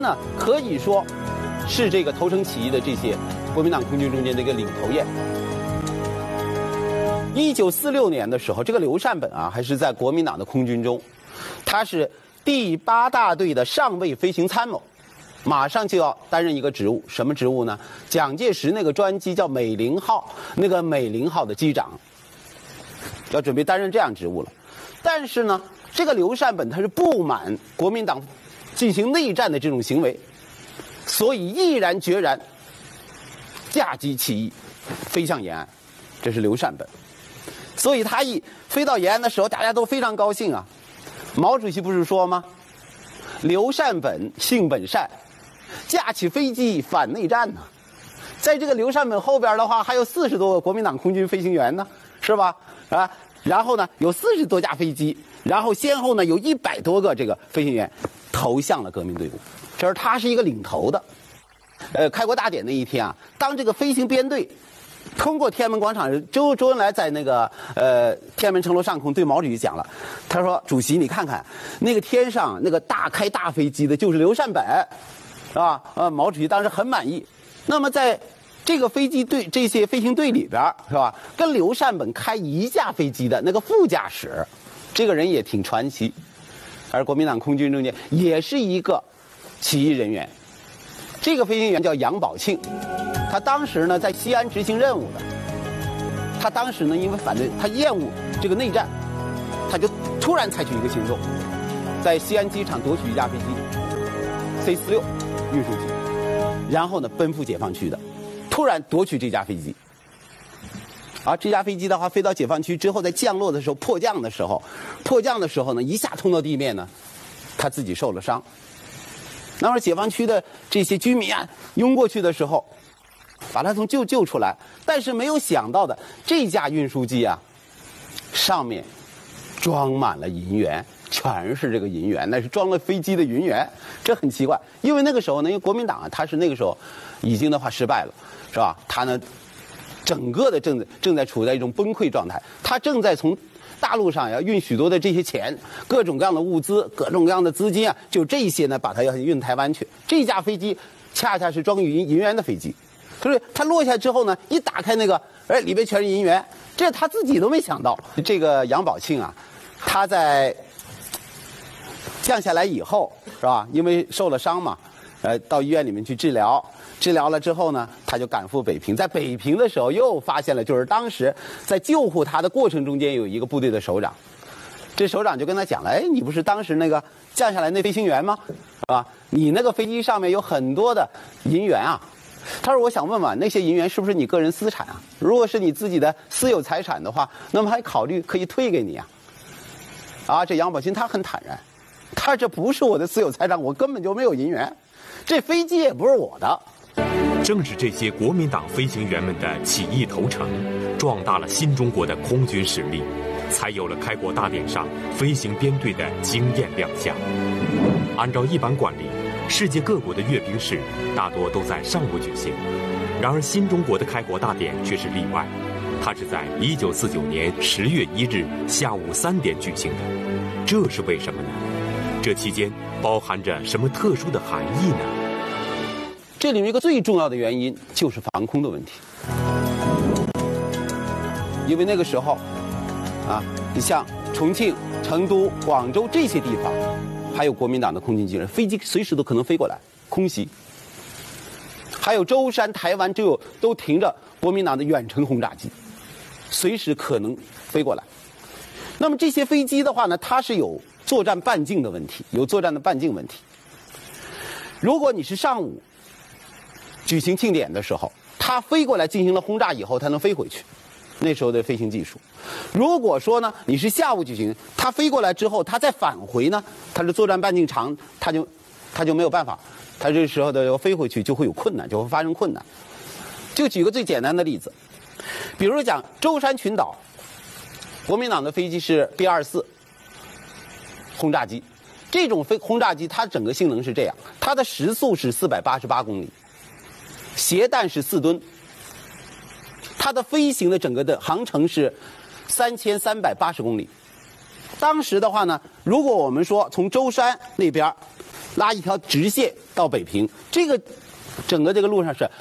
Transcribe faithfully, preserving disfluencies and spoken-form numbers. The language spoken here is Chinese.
呢，可以说是这个投诚起义的这些国民党空军中间的一个领头雁。一九四六年的时候，这个刘善本啊，还是在国民党的空军中，他是第八大队的上尉飞行参谋，马上就要担任一个职务，什么职务呢？蒋介石那个专机叫美龄号，那个美龄号的机长，要准备担任这样职务了。但是呢，这个刘善本他是不满国民党进行内战的这种行为，所以毅然决然驾机起义，飞向延安。这是刘善本。所以他一飞到延安的时候，大家都非常高兴啊。毛主席不是说吗？刘善本性本善，驾起飞机反内战呢。在这个刘善本后边的话，还有四十多个国民党空军飞行员呢，是吧？啊，然后呢，有四十多架飞机，然后先后呢有一百多个这个飞行员投向了革命队伍。这是他是一个领头的。呃，开国大典那一天啊，当这个飞行编队通过天安门广场，周周恩来在那个呃天安门城楼上空对毛主席讲了，他说：“主席，你看看那个天上那个大开大飞机的，就是刘善本，是吧？”呃，毛主席当时很满意。那么在这个飞机队这些飞行队里边，是吧？跟刘善本开一架飞机的那个副驾驶，这个人也挺传奇，而国民党空军中间也是一个起义人员。这个飞行员叫杨宝庆。他当时呢在西安执行任务的，他当时呢因为反对他厌恶这个内战，他就突然采取一个行动，在西安机场夺取一架飞机 C 四六运输机，然后呢奔赴解放区的，突然夺取这架飞机。而这架飞机的话飞到解放区之后，在降落的时候迫降的时候，迫降的时候呢一下冲到地面呢，他自己受了伤。那么解放区的这些居民啊拥过去的时候，把他从救救出来，但是没有想到的，这架运输机啊，上面装满了银元，全是这个银元，那是装了飞机的银元，这很奇怪。因为那个时候呢，因为国民党啊，他是那个时候已经的话失败了，是吧？他呢，整个的正在正在处在一种崩溃状态，他正在从大陆上要运许多的这些钱，各种各样的物资，各种各样的资金啊，就这些呢，把它要运台湾去。这架飞机恰恰是装银银元的飞机。所以他落下之后呢，一打开那个，哎，里面全是银元，这他自己都没想到。这个杨宝庆啊，他在降下来以后，是吧？因为受了伤嘛，呃，到医院里面去治疗，治疗了之后呢，他就赶赴北平。在北平的时候，又发现了，就是当时在救护他的过程中间，有一个部队的首长，这首长就跟他讲了，哎，你不是当时那个降下来那飞行员吗？是吧？你那个飞机上面有很多的银元啊。他说：“我想问问，那些银元是不是你个人私产啊？如果是你自己的私有财产的话，那么还考虑可以退给你啊。”啊，这杨宝庆他很坦然，他这不是我的私有财产，我根本就没有银元，这飞机也不是我的。 正是这些国民党飞行员们的起义投诚，壮大了新中国的空军实力，才有了开国大典上飞行编队的惊艳亮相。按照一般惯例，世界各国的阅兵式大多都在上午举行，然而新中国的开国大典却是例外，它是在一九四九年十月一日下午三点举行的。这是为什么呢？这期间包含着什么特殊的含义呢？ 这里面一个最重要的原因就是防空的问题，因为那个时候啊，你像重庆、成都、广州这些地方，还有国民党的空军机人，飞机随时都可能飞过来空袭。还有舟山、台湾就有都停着国民党的远程轰炸机，随时可能飞过来。那么这些飞机的话呢，它是有作战半径的问题，有作战的半径问题。如果你是上午举行庆典的时候，它飞过来进行了轰炸以后，它能飞回去，那时候的飞行技术。如果说呢，你是下午举行，它飞过来之后，它再返回呢，它的作战半径长，它就它就没有办法，它这时候的飞回去就会有困难，就会发生困难。就举个最简单的例子，比如讲舟山群岛，国民党的飞机是 B 二十四轰炸机，这种飞轰炸机它整个性能是这样，它的时速是四百八十八公里，携弹是四吨，它的飞行的整个的航程是三千三百八十公里。当时的话呢，如果我们说从舟山那边拉一条直线到北平。这个整个这个路上是